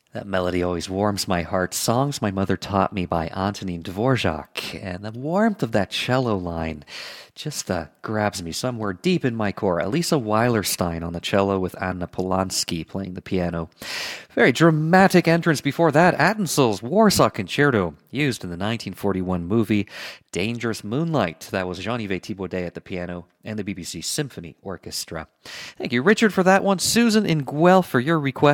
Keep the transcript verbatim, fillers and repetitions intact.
That melody always warms my heart. Songs My Mother Taught Me by Antonin Dvorak. And the warmth of that cello line just uh, grabs me somewhere deep in my core. Elisa Weilerstein on the cello with Anna Polanski playing the piano. Very dramatic entrance before that. Attensel's Warsaw Concerto, used in the nineteen forty-one movie Dangerous Moonlight. That was Jean-Yves Thibaudet at the piano and the B B C Symphony Orchestra. Thank you, Richard, for that one. Susan in Guelph for your request.